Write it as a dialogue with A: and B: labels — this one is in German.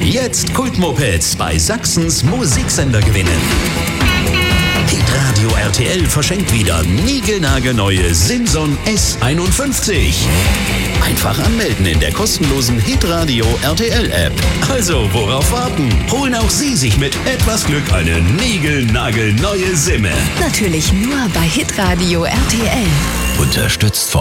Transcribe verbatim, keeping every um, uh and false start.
A: Jetzt Kultmopeds bei Sachsens Musiksender gewinnen. Hitradio R T L verschenkt wieder niegelnagelneue Simson S einundfünfzig. Einfach anmelden in der kostenlosen Hitradio R T L App. Also, worauf warten? Holen auch Sie sich mit etwas Glück eine niegelnagelneue Simme.
B: Natürlich nur bei Hitradio R T L.
A: Unterstützt von